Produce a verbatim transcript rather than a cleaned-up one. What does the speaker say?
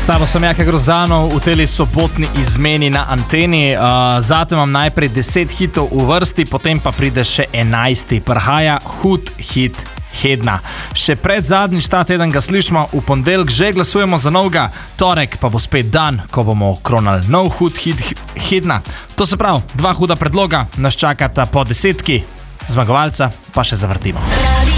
Stavo sem Jaka Grozdanov v teli sobotni izmeni na anteni. Uh, zate imam najprej deset hitov v vrsti, potem pa pride še enajsti. Prihaja hud hit Hedna. Še pred zadnjič ta teden ga slišimo, v ponedeljek že glasujemo za novega, torek pa bo spet dan, ko bomo kronali nov hud hit Hedna. To se pravi, dva huda predloga nas čakata po desetki, zmagovalca pa še zavrtimo.